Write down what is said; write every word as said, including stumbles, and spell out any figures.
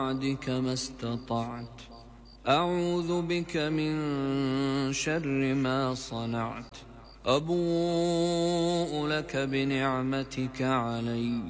بعدك ما استطعت. أعوذ بك من شر ما صنعت. أبوء لك بنعمتك علي